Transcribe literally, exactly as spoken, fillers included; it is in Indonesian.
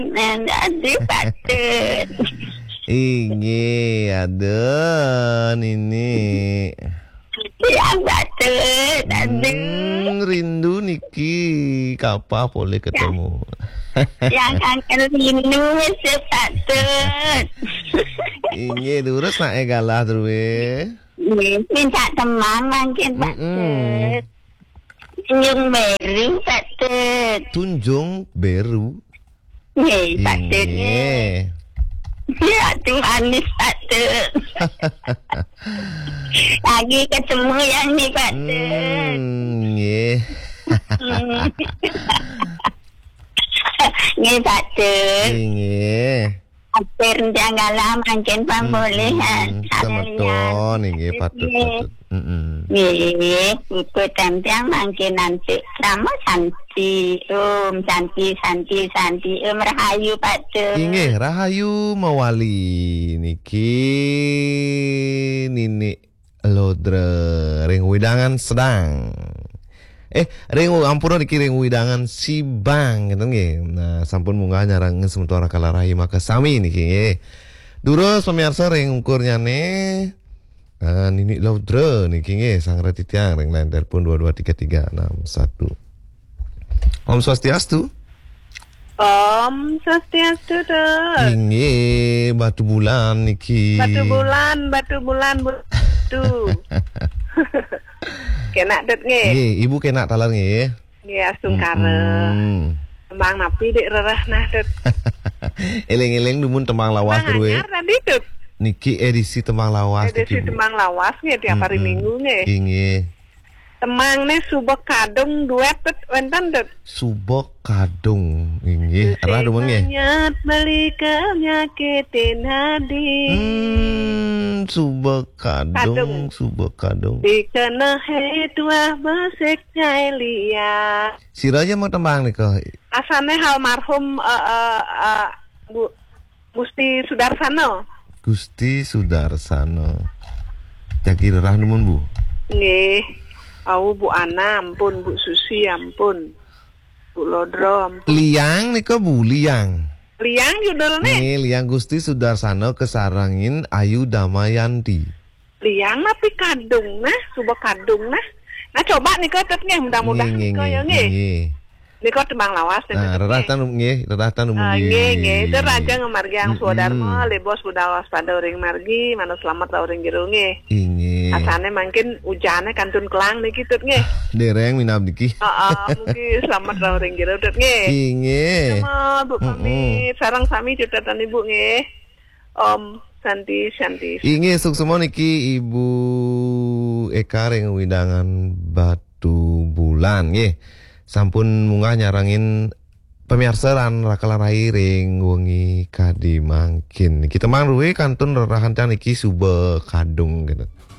Dan ada patut. Inge ada ini. Ya patut. Ada. Hmm, rindu Niki. Kapan boleh ketemu? Yang kangen rindu sepatut. Inge durus nak egalah terus. Minta teman makin patut. Tunjung baru patut. Tunjung baru. Nih patutnya. Ya tu manis patut. Lagi ketemu yang ni patut. Hmm, yeah. Ni patut. Inge. Hampir janganlah makin pembolehan. Sama Inge patut patut. Nih, itu tentang makin nanti sama Santi, Om Santi Santi Santi Om Rahayu patut. Inge Rahayu Mawali Niki Nini Lodre ring widangan sedang. Eh, ring ampun Niki ring widangan si bang gitu nggih. Nah, sampun munggah nyarang sementara kalarahi maka sami niki nggih. Durus pemirsa ring ukurnya nih. Ah, Nini Lodre niki nggih sang retitiang ring line telepon dua dua tiga tiga enam satu. Om Swastiastu. Om Swastiastu tuh. Ini batu bulan niki. Batu bulan, batu bulan, batu. Kena dut nge. Nggih, ibu kena talar nggih. Nggih asung kare. Hmm. Tembang napi dek rerah nah dut. Eleng-eleng dumun tembang lawas terus. Anyar tadi dut. Niki edisi tembang lawas Edisi niki, Bu. tembang lawas nge tiap hari Minggu nge. Nggih. Temang ne subek kadung duet dut wenten dut. Subok kadung nggih. Arah dumun nggih. Nyat beli nyakitin hati. Hmm, subok kadung, Kadung. subok kadung. Dikena he tua besek jailia. Siraja mau tembang nih kok. Asane almarhum uh, uh, uh, Bu Gusti Sudarsano. Gusti Sudarsano. Jaki rerah dumun Bu. Nggih. Au Bu Ana ampun, Bu Susi ampun. Bu Lodro ampun. Liang nih kok Bu, Liang. Liang judulnya. Nih, Liang Gusti Sudarsano kesarangin Ayu Damayanti. Liang tapi kadung nah, subuh kadung nah. Nah coba nih kau tetnya mudah-mudahan Nggih, kau ya nggih, nggih. nggih. Nih kau tembang lawas. Nah, rerah tan nggih, rerah tan umum nggih. Nggih, nggih. Itu raja ngemargi yang Mm-mm. Sudarmo, lebos budal waspada uring margi, mana selamat ta uring jero nggih. Inggih. Asane mungkin ujane kantun kelang nih gitu nggih. Dereng minab diki. Heeh, mungkin selamat ta uring jero dut nggih. Inggih. Sama Bu Mm-mm. pamit, sarang sami catatan Ibu nggih. Om Santi Santi. Inggih suksemo niki Ibu Eka ring widangan Batu Bulan nggih. Sampun munggah nyarangin pemirsa ran rakalarai ring wengi kadi mangkin. Kita mangruwe kantun rerahan can iki sube kadung gitu.